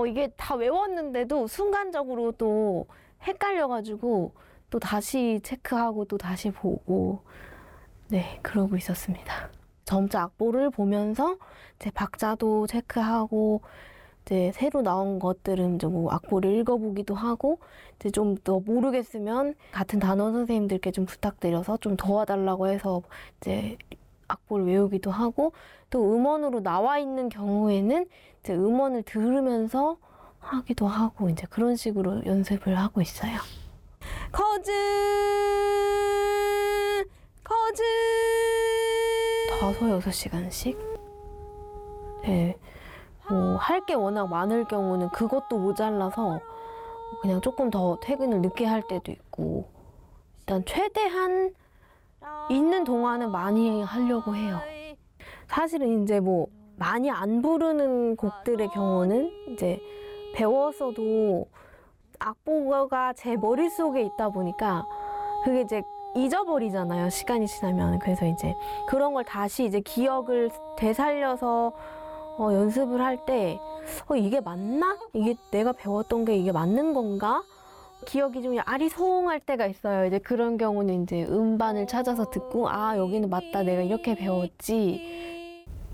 이게 다 외웠는데도 순간적으로 또 헷갈려가지고 또 다시 체크하고 또 다시 보고 네, 그러고 있었습니다. 점자 악보를 보면서 제 박자도 체크하고 이제 새로 나온 것들은 이제 뭐 악보를 읽어보기도 하고 이제 좀 더 모르겠으면 같은 단원 선생님들께 좀 부탁드려서 좀 도와달라고 해서 이제 악보를 외우기도 하고 또 음원으로 나와 있는 경우에는 이제 음원을 들으면서 하기도 하고 이제 그런 식으로 연습을 하고 있어요. 거즈 5-6시간씩? 네. 뭐 할 게 워낙 많을 경우는 그것도 모자라서 그냥 조금 더 퇴근을 늦게 할 때도 있고 일단 최대한 있는 동안은 많이 하려고 해요. 사실은 이제 뭐 많이 안 부르는 곡들의 경우는 이제 배웠어도 악보가 제 머릿속에 있다 보니까 그게 이제 잊어버리잖아요. 시간이 지나면. 그래서 이제 그런 걸 다시 이제 기억을 되살려서 연습을 할 때 이게 맞나? 이게 내가 배웠던 게 이게 맞는 건가? 기억이 좀 아리송할 때가 있어요. 이제 그런 경우는 이제 음반을 찾아서 듣고 아 여기는 맞다 내가 이렇게 배웠지